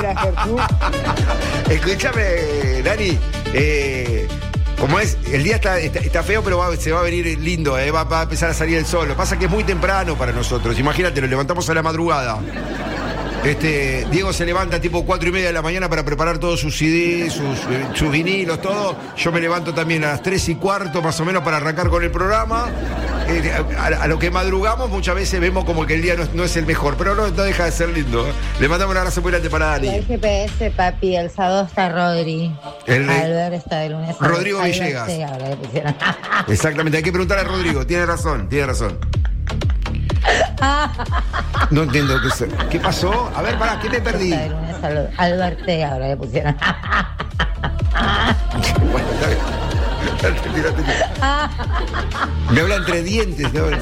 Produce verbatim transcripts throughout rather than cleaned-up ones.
era, Gertrude. Escúchame, Dani. Eh, como es, el día está, está, está feo, pero va, se va a venir lindo, eh, va, va a empezar a salir el sol. Lo que pasa es que es muy temprano para nosotros. Imagínate, lo levantamos a la madrugada. Este, Diego se levanta tipo cuatro y media de la mañana para preparar todos sus C D, sus, sus vinilos, todo. Yo me levanto también a las tres y cuarto más o menos para arrancar con el programa. Eh, a, a lo que madrugamos muchas veces vemos como que el día no, no es el mejor, pero no, no deja de ser lindo. Le mandamos un abrazo muy grande para Dani. El G P S, papi, el sábado está Rodri. El de... Albert está de lunes a Rodrigo Albert Villegas. Villegas. Exactamente, hay que preguntarle a Rodrigo, tiene razón, tiene razón. No entiendo qué es. ¿Qué pasó? A ver, pará, ¿qué te perdí? Está de lunes a Albert ahora le pusieron. Bueno, está bien. Me habla entre dientes, ¿no?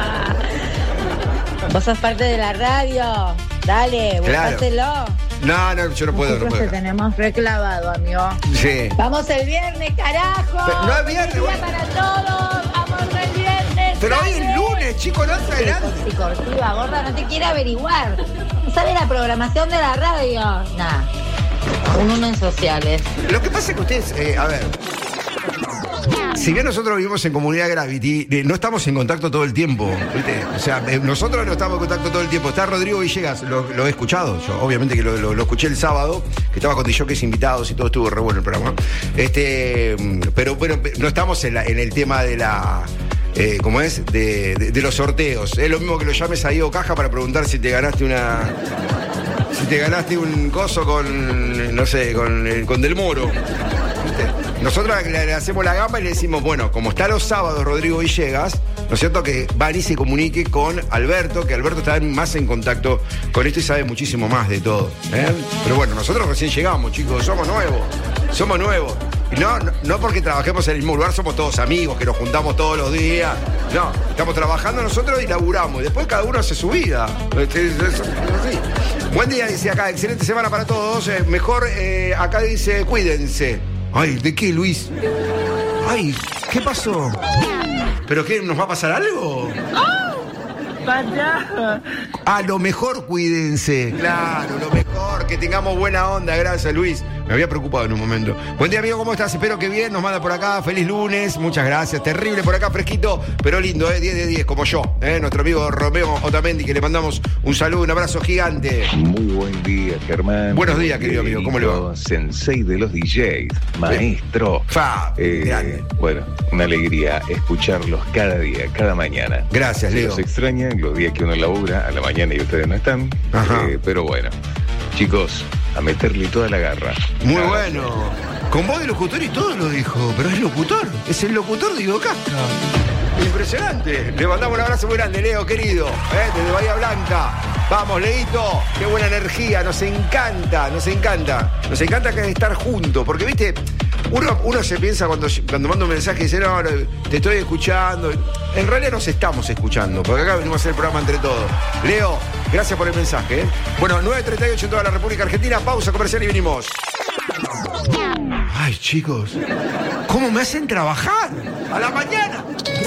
Vos sos parte de la radio. Dale, buscáselo. No, no, yo no puedo, Nosotros no puedo. te tenemos reclavado, amigo. Sí. Vamos el viernes, carajo. Pero no es viernes, Día bueno. para todos. Vamos el viernes. Pero hoy dale. es lunes, chicos, no es adelante. Sí, cortiva, gorda, no te quiere averiguar. ¿No sabe la programación de la radio? Nah. Un uno en sociales. Lo que pasa es que ustedes, eh, a ver, si bien nosotros vivimos en Comunidad Gravity, eh, no estamos en contacto todo el tiempo, ¿viste? O sea, eh, nosotros no estamos en contacto todo el tiempo. Está Rodrigo Villegas, lo, lo he escuchado, yo obviamente que lo, lo, lo escuché el sábado, que estaba con DJs invitados y todo, estuvo re bueno el programa. Este, pero bueno, no estamos en, la, en el tema de la... Eh, ¿Cómo es? De, de, de los sorteos. Es lo mismo que lo llames a Diego Caja para preguntar si te ganaste una... Si te ganaste un coso con, no sé, con, con Del Moro. ¿Viste? Nosotros le, le hacemos la gamba y le decimos, bueno, como está los sábados Rodrigo Villegas, ¿no es cierto? Que van y se comunique con Alberto, que Alberto está más en contacto con esto y sabe muchísimo más de todo. ¿eh? Pero bueno, nosotros recién llegamos, chicos, somos nuevos, somos nuevos. Y no, no, no porque trabajemos en el mismo lugar, somos todos amigos, que nos juntamos todos los días. No, estamos trabajando nosotros y laburamos. Y después cada uno hace su vida. Este, es, es, es así. Buen día, dice acá, excelente semana para todos. Eh, mejor, eh, acá dice, cuídense. Ay, ¿de qué, Luis? Ay, ¿qué pasó? ¿Pero qué, nos va a pasar algo? Vaya. A lo mejor cuídense. Claro, lo mejor, que tengamos buena onda. Gracias, Luis. Me había preocupado en un momento. Buen día, amigo, ¿cómo estás? Espero que bien. Nos manda por acá. Feliz lunes. Muchas gracias. Terrible por acá, fresquito, pero lindo, ¿eh? diez de diez, como yo. ¿eh? Nuestro amigo Romeo Otamendi, que le mandamos un saludo, un abrazo gigante. Muy buen día, Germán. Buenos días, querido amigo. ¿Cómo le va? Sensei de los D Js, maestro. Fa, Eh, grande. bueno, una alegría escucharlos cada día, cada mañana. Gracias, Se Leo. los extraña los días que uno labura a la mañana y ustedes no están. Ajá. Eh, pero bueno, chicos, a meterle toda la garra. Muy Nada. bueno. Con voz de locutor y todo lo dijo. Pero es locutor. Es el locutor de Diego Casca. Impresionante. Le mandamos un abrazo muy grande, Leo, querido. ¿eh? Desde Bahía Blanca. Vamos, Leito. Qué buena energía. Nos encanta, nos encanta. Nos encanta que estar juntos. Porque, viste, uno, uno se piensa cuando, cuando manda un mensaje y dice, no, no, te estoy escuchando. En realidad nos estamos escuchando. Porque acá venimos a hacer el programa entre todos. Leo, gracias por el mensaje. ¿eh? Bueno, nueve treinta y ocho en toda la República Argentina. Pausa comercial y venimos. Ay, chicos, ¿cómo me hacen trabajar? A la mañana.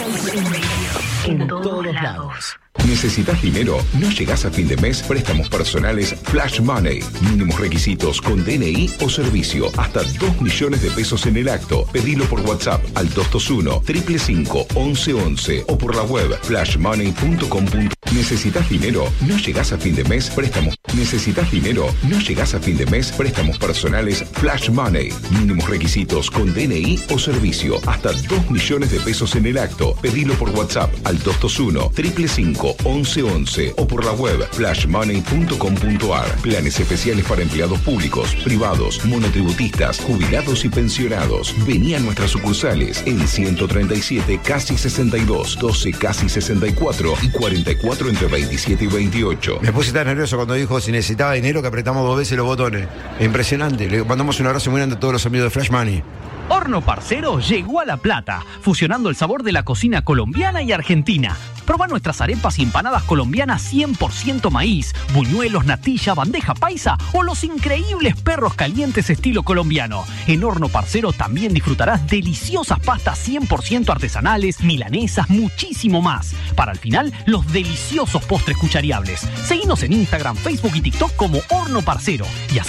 En todos lados. ¿Necesitas dinero? ¿No llegás a fin de mes? Préstamos personales Flash Money. Mínimos requisitos con D N I o servicio. Hasta dos millones de pesos en el acto. Pedilo por WhatsApp al dos dos uno, cinco cinco cinco, once once o por la web flash money punto com. ¿Necesitas dinero? ¿No llegás a fin de mes? Préstamos. ¿Necesitas dinero? ¿No llegás a fin de mes? Préstamos personales Flash Money. Mínimos requisitos con D N I o servicio. Hasta dos millones de pesos en el acto. Pedilo por WhatsApp al dos dos uno, cinco cinco cinco, once once o por la web flash money punto com punto a r. Planes especiales para empleados públicos, privados, monotributistas, jubilados y pensionados. Vení a nuestras sucursales en ciento treinta y siete, casi sesenta y dos, doce, casi sesenta y cuatro y cuarenta y cuatro entre veintisiete y veintiocho. Me puse tan nervioso cuando dijo si necesitaba dinero que apretamos dos veces los botones. Impresionante. Le mandamos un abrazo muy grande a todos los amigos de Flash Money. Horno Parcero llegó a La Plata, fusionando el sabor de la cocina colombiana y argentina. Proba nuestras arepas y empanadas colombianas cien por ciento maíz, buñuelos, natilla, bandeja paisa o los increíbles perros calientes estilo colombiano. En Horno Parcero también disfrutarás deliciosas pastas cien por ciento artesanales, milanesas, muchísimo más. Para el final, los deliciosos postres cuchariables. Seguinos en Instagram, Facebook y TikTok como Horno Parcero y